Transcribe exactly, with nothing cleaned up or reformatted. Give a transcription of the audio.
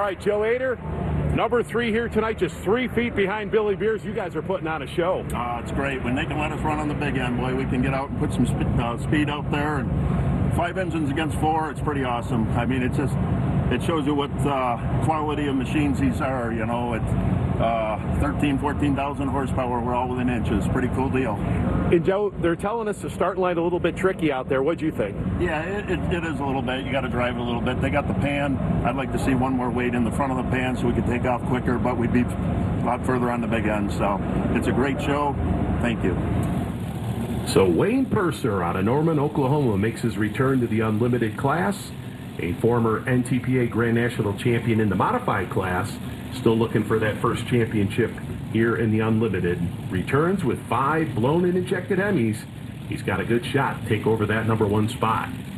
right, Joe Ader, number three here tonight, just three feet behind Billy Beers. You guys are putting on a show. Uh, it's great. When they can let us run on the big end, boy, we can get out and put some sp- uh, speed out there. And five engines against four, it's pretty awesome. I mean, it's just, it shows you what uh, quality of machines these are, you know. It's uh, thirteen, fourteen thousand horsepower. We're all within inches. Pretty cool deal. And Joe, they're telling us the starting line a little bit tricky out there. What'd you think? Yeah, it, it, it is a little bit. You got to drive a little bit. They got the pan. I'd like to see one more weight in the front of the pan so we could take off quicker, but we'd be a lot further on the big end. So it's a great show. Thank you. So Wayne Purser out of Norman, Oklahoma makes his return to the Unlimited class. A former N T P A Grand National champion in the modified class, still looking for that first championship here in the Unlimited. Returns with five blown and injected Hemis. He's got a good shot to take over that number one spot.